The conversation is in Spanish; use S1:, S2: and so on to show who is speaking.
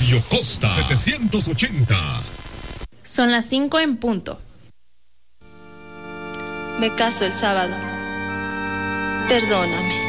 S1: Mario Costa 780.
S2: Son las 5 en punto.
S3: Me caso el sábado. Perdóname.